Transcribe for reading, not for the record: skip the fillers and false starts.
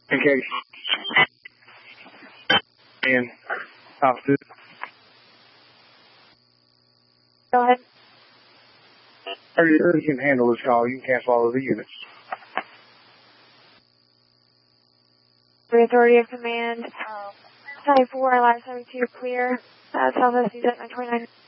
In case. And officer. Go ahead. You can handle this call. You can cancel all of the units. The authority of command. 94, Live 72, clear. Southwest East 929.